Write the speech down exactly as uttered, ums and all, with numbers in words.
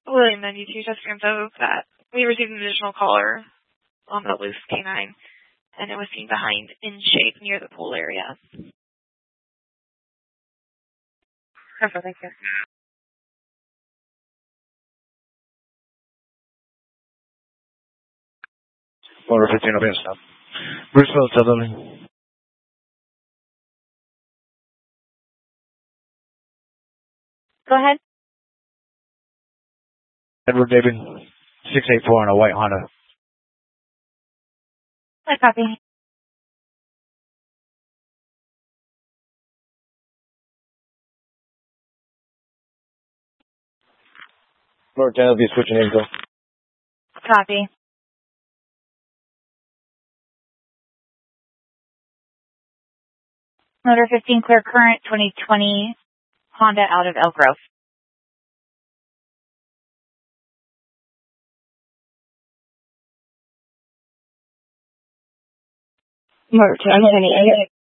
William ninety-two, Jessica info that we received an additional caller on the loose canine, and it was seen behind in shape near the pool area. Perfect, thank you. Motor fifteen, I'll be on stop. Bruceville, Sutherland. Go ahead. Edward David, six eight four on a white Honda. I copy. Motor ten, I'll be switching info. Copy. Motor fifteen, clear current, twenty twenty Honda out of Elk Grove. Motor ten,